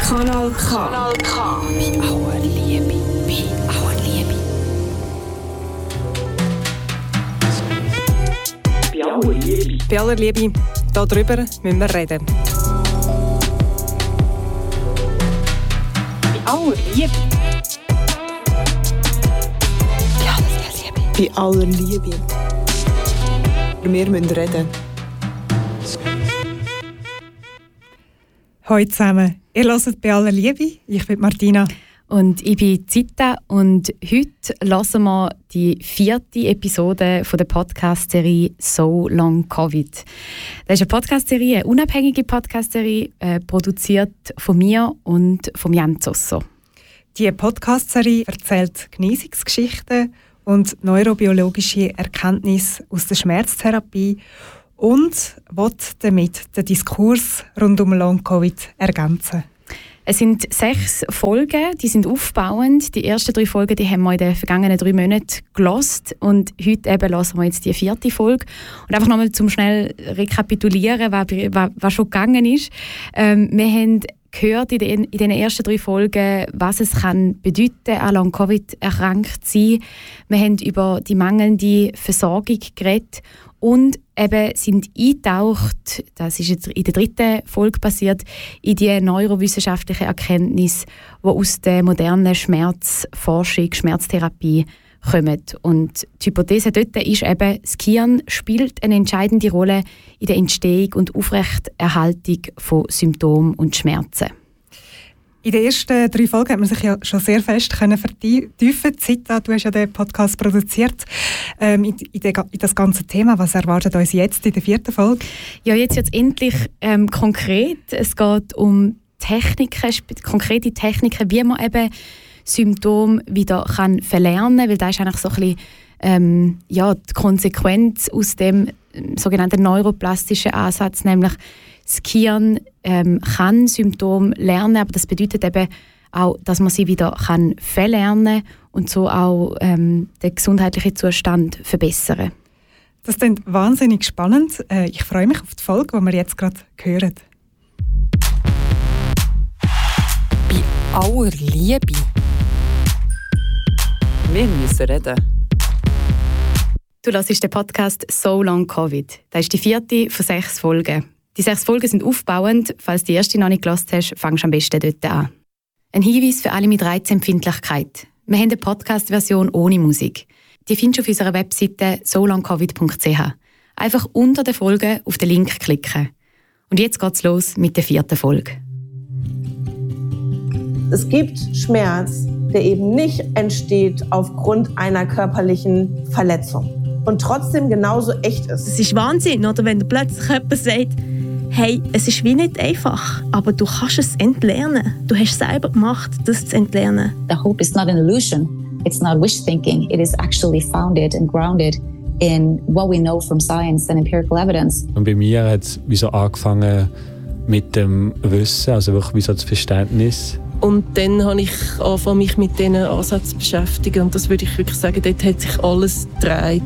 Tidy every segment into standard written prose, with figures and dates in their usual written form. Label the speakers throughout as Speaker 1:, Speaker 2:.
Speaker 1: Kanal K.
Speaker 2: Kanal K.
Speaker 1: Bei aller Liebe. Bei aller Liebe.
Speaker 2: Bei aller Liebe.
Speaker 3: Bei aller Liebe, darüber müssen wir reden.
Speaker 2: Bei aller Liebe.
Speaker 1: Bei aller Liebe. Wir müssen reden.
Speaker 3: Hallo zusammen, ihr hört «Bei aller Liebe». Ich bin Martina.
Speaker 4: Und ich bin Zita und heute hören wir die 4. Episode der Podcast-Serie «So Long Covid». Das ist eine Podcast-Serie, eine unabhängige Podcast-Serie, produziert von mir und von Jan Zosso.
Speaker 3: Die Podcast-Serie erzählt Genesungsgeschichten und neurobiologische Erkenntnisse aus der Schmerztherapie und will damit den Diskurs rund um Long-Covid ergänzen.
Speaker 4: Es sind 6 Folgen, die sind aufbauend. Die ersten 3 Folgen die haben wir in den vergangenen 3 Monaten gehört. Und heute eben hören wir jetzt die 4. Folge. Und einfach nochmal zum schnell rekapitulieren, was schon gegangen ist. Wir haben gehört in den ersten 3 Folgen, was es kann bedeuten, an Long-Covid erkrankt zu sein. Wir haben über die mangelnde Versorgung geredet und eben sind eingetaucht, das ist jetzt in der 3. Folge passiert, in die neurowissenschaftlichen Erkenntnisse, die aus der modernen Schmerzforschung, Schmerztherapie kommen. Und die Hypothese dort ist eben, das Gehirn spielt eine entscheidende Rolle in der Entstehung und Aufrechterhaltung von Symptomen und Schmerzen.
Speaker 3: In den ersten 3 Folgen hat man sich ja schon sehr fest vertiefen. Zita, du hast ja den Podcast produziert, in das ganze Thema. Was erwartet uns jetzt in der 4. Folge?
Speaker 4: Ja, jetzt wird es endlich konkret. Es geht um Techniken, konkrete Techniken, wie man eben Symptome wieder verlernen kann, weil das ist eigentlich so ein bisschen, die Konsequenz aus dem sogenannten neuroplastischen Ansatz, nämlich das Gehirn kann Symptome lernen, aber das bedeutet eben auch, dass man sie wieder verlernen kann und so auch den gesundheitlichen Zustand verbessern.
Speaker 3: Das klingt wahnsinnig spannend. Ich freue mich auf die Folge, die wir jetzt gerade hören.
Speaker 1: Bei aller Liebe. Wir müssen reden.
Speaker 4: Du hörst den Podcast «So Long Covid». Das ist die 4. von 6 Folgen. Die 6 Folgen sind aufbauend. Falls du die erste noch nicht gehört hast, fangst du am besten dort an. Ein Hinweis für alle mit Reizempfindlichkeit. Wir haben eine Podcast-Version ohne Musik. Die findest du auf unserer Webseite solongcovid.ch. Einfach unter der Folge auf den Link klicken. Und jetzt geht's los mit der 4. Folge.
Speaker 5: Es gibt Schmerz, der eben nicht entsteht aufgrund einer körperlichen Verletzung und trotzdem genauso echt ist.
Speaker 6: Es ist Wahnsinn, oder? Wenn plötzlich jemand sagt, hey, es ist wie nicht einfach, aber du kannst es entlernen. Du hast es selber gemacht, das zu entlernen.
Speaker 7: The hope is not an illusion. It's not wish thinking. It is actually founded and grounded in what we know from science and empirical evidence.
Speaker 8: Und bei mir hat es wie so angefangen mit dem Wissen, also wirklich wie so das Verständnis.
Speaker 9: Und dann habe ich angefangen, mich mit diesen Ansätzen zu beschäftigen. Und das würde ich wirklich sagen, dort hat sich alles gedreht.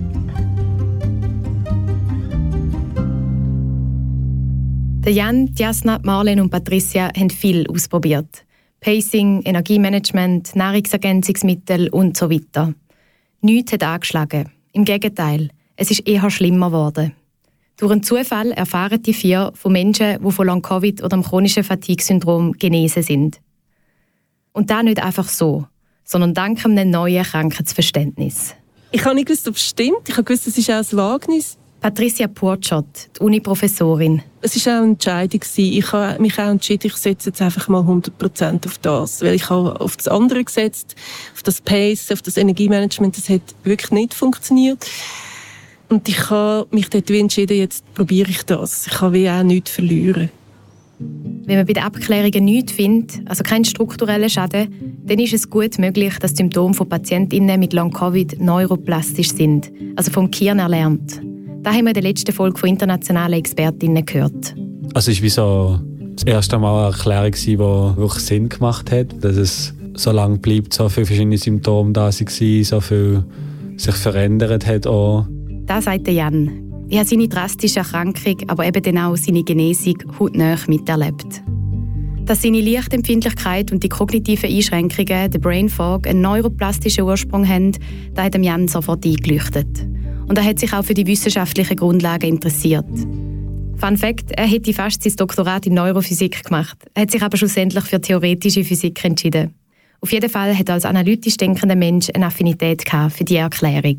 Speaker 4: Jan, Jasna, Marlene und Patricia haben viel ausprobiert. Pacing, Energiemanagement, Nahrungsergänzungsmittel und so weiter. Nichts hat angeschlagen. Im Gegenteil, es ist eher schlimmer geworden. Durch einen Zufall erfahren die 4 von Menschen, die von Long-Covid oder dem chronischen Fatigue-Syndrom genesen sind. Und das nicht einfach so, sondern dank einem neuen Krankheitsverständnis.
Speaker 9: Ich habe nicht gewusst, ob es stimmt. Ich habe gewusst, es ist auch ein Wagnis.
Speaker 4: Patricia Purchot, die Uni-Professorin.
Speaker 9: Es war auch eine Entscheidung. Ich habe mich auch entschieden, ich setze jetzt einfach mal 100% auf das. Weil ich habe auf das andere gesetzt, auf das Pace, auf das Energiemanagement. Das hat wirklich nicht funktioniert. Und ich habe mich dort entschieden, jetzt probiere ich das. Ich kann wie auch nichts verlieren.
Speaker 4: Wenn man bei den Abklärungen nichts findet, also keinen strukturellen Schaden, dann ist es gut möglich, dass die Symptome von PatientInnen mit Long-Covid neuroplastisch sind, also vom Gehirn erlernt. Das haben wir in der letzten Folge von internationalen Expertinnen gehört.
Speaker 8: Also es war wie so das erste Mal eine Erklärung, die wirklich Sinn gemacht hat, dass es so lange bleibt, so viele verschiedene Symptome da waren, so viel sich verändert hat auch.
Speaker 4: Das sagt Jan. Ich habe seine drastische Erkrankung, aber eben dann auch seine Genesung hautnah miterlebt. Dass seine Lichtempfindlichkeit und die kognitiven Einschränkungen, der Brain Fog, einen neuroplastischen Ursprung haben, das hat Jan sofort eingeleuchtet. Und er hat sich auch für die wissenschaftlichen Grundlagen interessiert. Fun Fact: Er hätte fast sein Doktorat in Neurophysik gemacht. Er hat sich aber schlussendlich für theoretische Physik entschieden. Auf jeden Fall hat er als analytisch denkender Mensch eine Affinität für die Erklärung.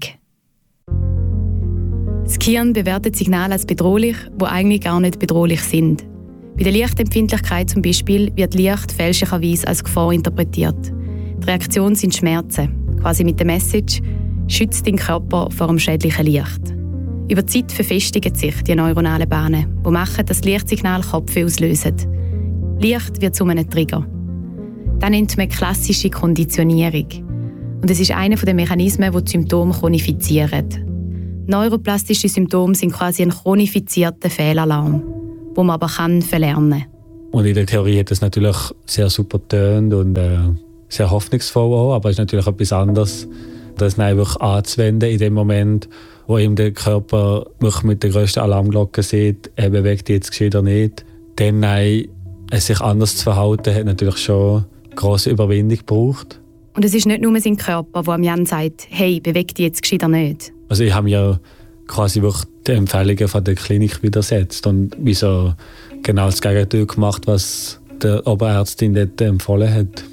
Speaker 4: Das Gehirn bewertet Signale als bedrohlich, die eigentlich gar nicht bedrohlich sind. Bei der Lichtempfindlichkeit zum Beispiel wird Licht fälschlicherweise als Gefahr interpretiert. Die Reaktion sind Schmerzen, quasi mit der Message «Schütze deinen Körper vor dem schädlichen Licht». Über die Zeit verfestigen sich die neuronalen Bahnen, die machen, dass Lichtsignale Kopfweh auslösen. Licht wird zu einem Trigger. Das nennt man klassische Konditionierung. Und es ist einer der Mechanismen, die die Symptome chronifizieren. Neuroplastische Symptome sind quasi ein chronifizierter Fehlalarm, den man aber verlernen kann.
Speaker 8: Und in der Theorie hat es natürlich sehr super getönt und sehr hoffnungsvoll auch, aber es ist natürlich etwas anderes, das einfach anzuwenden in dem Moment, wo ihm der Körper mit der grössten Alarmglocke sieht, er bewegt jetzt geschieht oder nicht. Dann sich anders zu verhalten, hat natürlich schon grosse Überwindung gebraucht.
Speaker 4: Und es ist nicht nur sein Körper, der Jan sagt, hey, beweg dich jetzt geschieht oder nicht.
Speaker 8: Also ich habe mir quasi wirklich die Empfehlungen von der Klinik widersetzt und wie so genau das Gegenteil gemacht, was der Oberärztin dort empfohlen hat.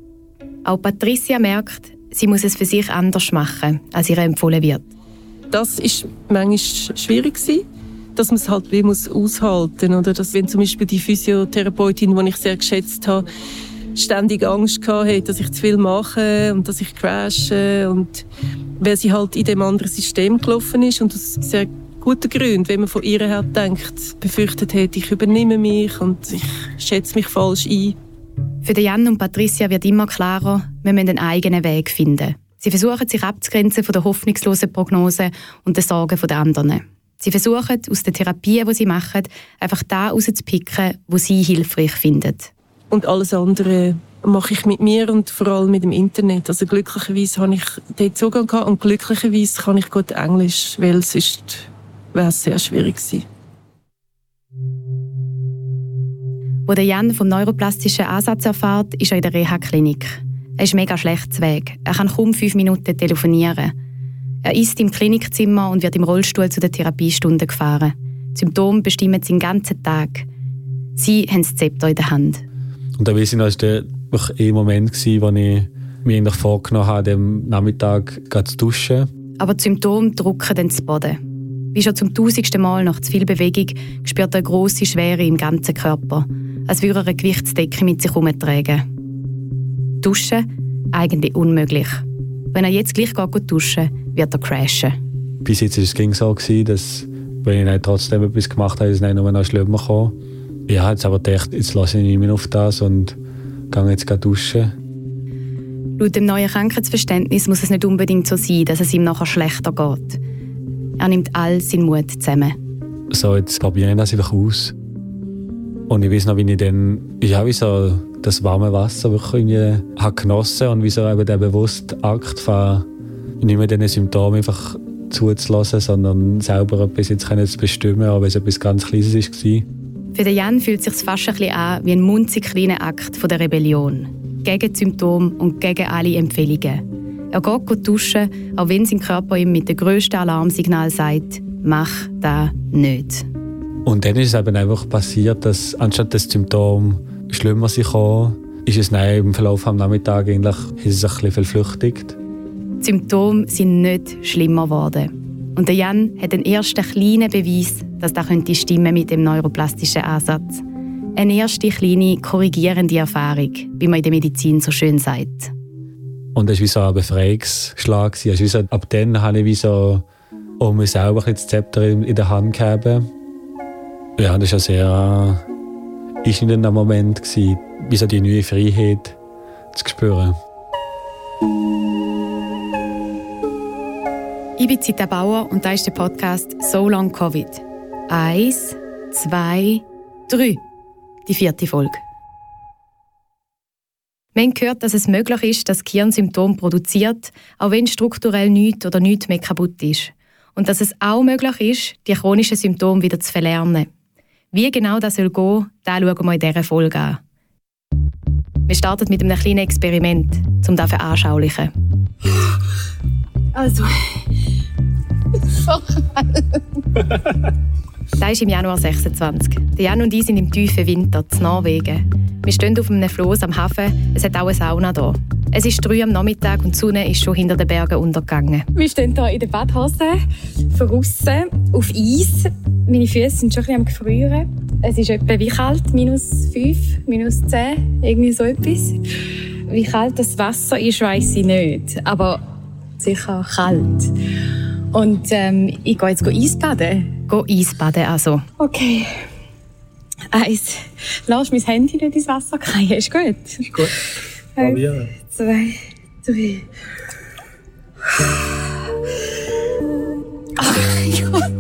Speaker 4: Auch Patricia merkt, sie muss es für sich anders machen, als ihr empfohlen wird.
Speaker 9: Das war manchmal schwierig, dass man es halt wie aushalten muss. Oder dass, wenn zum Beispiel die Physiotherapeutin, die ich sehr geschätzt habe, ständig Angst hatte, dass ich zu viel mache und dass ich crashe. Und weil sie halt in dem anderen System gelaufen ist und aus sehr guten Gründen, wenn man von ihr her denkt, befürchtet hat, ich übernehme mich und ich schätze mich falsch ein.
Speaker 4: Für Jan und Patricia wird immer klarer, wir müssen einen eigenen Weg finden. Sie versuchen, sich abzugrenzen von der hoffnungslosen Prognose und den Sorgen der anderen. Sie versuchen, aus den Therapien, die sie machen, einfach da rauszupicken, wo sie hilfreich finden.
Speaker 9: Und alles andere mache ich mit mir und vor allem mit dem Internet. Also glücklicherweise habe ich dort Zugang gehabt und glücklicherweise kann ich gut Englisch, weil sonst wäre es sehr schwierig gewesen.
Speaker 4: Wo der Jan vom neuroplastischen Ansatz erfährt, ist er in der Reha-Klinik. Er ist mega schlecht zu Weg. Er kann kaum 5 Minuten telefonieren. Er isst im Klinikzimmer und wird im Rollstuhl zu den Therapiestunde gefahren. Die Symptome bestimmen seinen ganzen Tag. Sie haben das Zepter in der Hand.
Speaker 8: Und da weiss ich noch, das war ein Moment, wo ich mir vorgenommen habe, am Nachmittag zu duschen.
Speaker 4: Aber die Symptome drücken dann zu Boden. Wie schon zum 1000. Mal nach zu viel Bewegung spürt er eine grosse Schwere im ganzen Körper, als würde er eine Gewichtsdecke mit sich herumtragen. Duschen? Eigentlich unmöglich. Wenn er jetzt gleich duschen geht, wird er crashen.
Speaker 8: Bis jetzt war es so, dass, wenn ich trotzdem etwas gemacht habe, es nicht nur noch schlimmer kam. Ich habe jetzt aber gedacht, jetzt lasse ich nicht mehr auf das und gehe jetzt duschen.
Speaker 4: Laut dem neuen Krankheitsverständnis muss es nicht unbedingt so sein, dass es ihm nachher schlechter geht. Er nimmt all seinen Mut zusammen.
Speaker 8: So, jetzt probiere ich das einfach aus. Und ich weiß noch, wie ich dann wie so das warme Wasser wirklich habe genossen und wie so eben der bewusste Akt von nicht mehr diesen Symptomen einfach zuzulassen, sondern selber etwas jetzt zu bestimmen, auch wenn es etwas ganz Kleines war.
Speaker 4: Für den Jan fühlt es sich fast ein bisschen an wie ein munzig kleiner Akt von der Rebellion. Gegen die Symptome und gegen alle Empfehlungen. Er geht duschen, auch wenn sein Körper ihm mit dem grössten Alarmsignal sagt, mach das nicht.
Speaker 8: Und dann ist es eben einfach passiert, dass anstatt das Symptom schlimmer kam, ist es im Verlauf des Nachmittags eigentlich ist es ein bisschen verflüchtigt.
Speaker 4: Die Symptome sind nicht schlimmer geworden. Und der Jan hat den ersten kleinen Beweis, dass das stimmen mit dem neuroplastischen Ansatz. Eine erste kleine korrigierende Erfahrung, wie man in der Medizin so schön sagt.
Speaker 8: Und das war wie so ein Befreiungsschlag. Also ab dann habe ich wie so mir selber das Zepter in der Hand gehabt. Ja, das war ein sehr einschneidender Moment, wie so die neue Freiheit zu spüren.
Speaker 4: Ich bin Zita Bauer und das ist der Podcast «So Long Covid». 1, 2, 3. Die 4. Folge. Wir haben gehört, dass es möglich ist, dass das Gehirn Symptome produziert, auch wenn strukturell nichts oder nichts mehr kaputt ist. Und dass es auch möglich ist, die chronischen Symptome wieder zu verlernen. Wie genau das soll gehen, das schauen wir in dieser Folge an. Wir starten mit einem kleinen Experiment, um das zu veranschaulichen.
Speaker 6: Also.
Speaker 4: Das ist im Januar 26. Der Jan und ich sind im tiefen Winter in Norwegen. Wir stehen auf einem Floß am Hafen. Es hat auch eine Sauna hier. Es ist 3 am Nachmittag und die Sonne ist schon hinter den Bergen untergegangen. Wir stehen hier in der Badhose, von aussen, auf Eis. Meine Füße sind schon ein bisschen am Gefrieren. Es ist etwa wie kalt, -5, -10, irgendwie so etwas. Wie kalt das Wasser ist, weiss ich nicht, aber sicher kalt. Und ich gehe jetzt Eisbaden. Eisbaden also. Okay. 1. Lass mein Handy nicht ins Wasser fallen. Ist gut? Ist gut. 1, 2, 3. Oh mein Gott.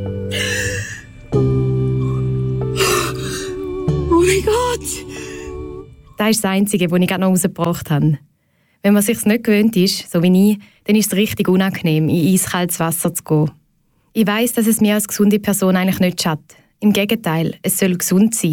Speaker 4: Oh mein Gott. Das ist das Einzige, was ich gerade noch rausgebracht habe. Wenn man es sich nicht gewöhnt ist, so wie ich, dann ist es richtig unangenehm, in eiskaltes Wasser zu gehen. Ich weiss, dass es mir als gesunde Person eigentlich nicht schadet. Im Gegenteil, es soll gesund sein.